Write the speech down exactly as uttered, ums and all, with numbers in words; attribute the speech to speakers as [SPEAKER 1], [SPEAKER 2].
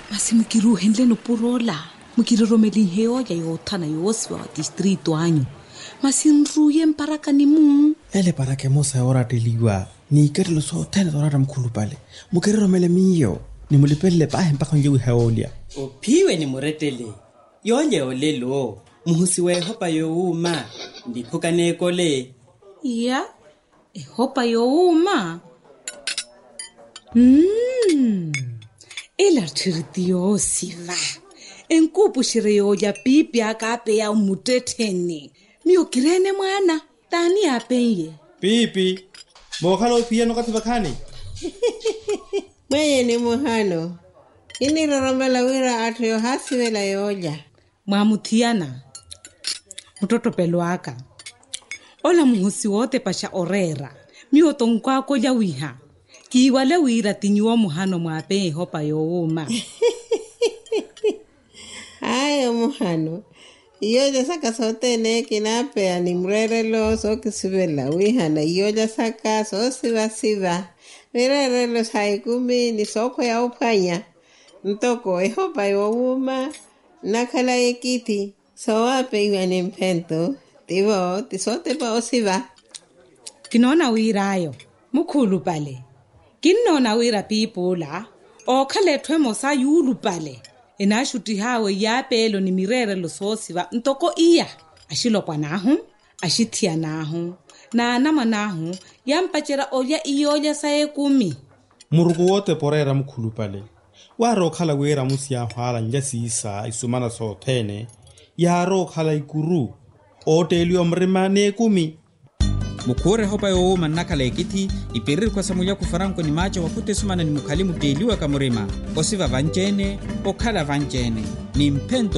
[SPEAKER 1] Masi mukiru hendle no purola. Mukirero meliheo ya yotana yoswa distrito anyo. Masi nruye mparaka ni mu.
[SPEAKER 2] Ele parake mosa ora teliwa. Ni kerelo so tena dorara mkulu pale. Mukirero mele miyo. Ni mulipele pahe mpaka njewi haolia.
[SPEAKER 3] Upiwe ni muretele. Yonye olelo. Muhusiwe hopa yo uma. Ndipuka nekole.
[SPEAKER 1] Iya. E hopa yo uma. Mmm. Ela tiritiyo siva. Enkupu shireyo ya pipi akape ya umuteteni. Miyo kirene mwana. Tani apenye.
[SPEAKER 2] Pipi. Mwakalo pia no katibakani.
[SPEAKER 4] Mweye ni muhano. Ini roromela wira atu yo hasi wela yoja.
[SPEAKER 1] Mwamutiana. Mtoto peluaka. Ola muhusi wote pasha orera. Miyo tongkwako ya wiha. Kiwale wira tinyuwa muhano mwape hopa yo uma.
[SPEAKER 4] Ayo muhano. Iyoja saka sote ne kinapea ni mrerelo so kisibela wihana. Iyoja saka so siva siva. Mrerelo saikumi ni soko ya upanya. Ntoko ehopa yo uma. Nakala ekiti. So wape iwa ni mpento. Tivo tisote pa osiva.
[SPEAKER 1] Kinona wira ayo. Mukulu pale. Kinona wira pipola. O kale twemo sa yulu pale. Enashuti hawe yapelo ni mirere lo sosiva ntoko iya ashilo kwa nahu ashitia nahu na anama nahu yampachera oya iyoja sae kumi
[SPEAKER 2] Murugu wote porera mkulu pale. Waro kala wera musi ya hwala njasi isa isumana sotene. Yaro kala ikuru. Ote ilio mrima ne kumi.
[SPEAKER 5] Mukure hopa yo uma nakala ekiti iperiri kwa samuya kufaranko ni macho wakute sumana ni mukalimu deliwa kamurima osiva vanjene okala vanjene ni mpento